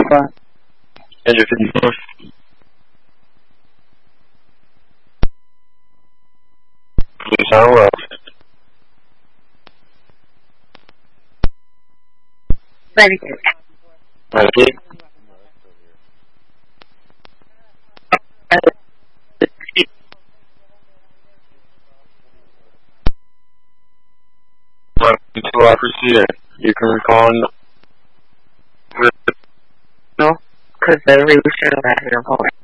Engine 54. Police on well. Ready. Ready. To officer, you can recall no? Because they really should have had your voice.